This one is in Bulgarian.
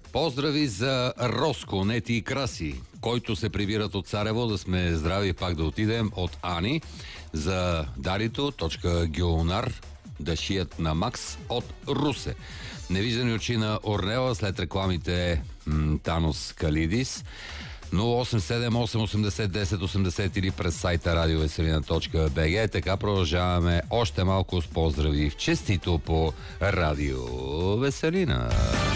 Поздрави за Роско, Нети и Краси, който се прибират от Царево, да сме здрави пак да отидем, от Ани. За Дарито, .геонар, да шият на Макс от Русе. Невиждани очи на Орнела след рекламите Танос Калидис. 087-880-1080 или през сайта radioveselina.bg. Така продължаваме още малко с поздрави в честито по Радио Веселина.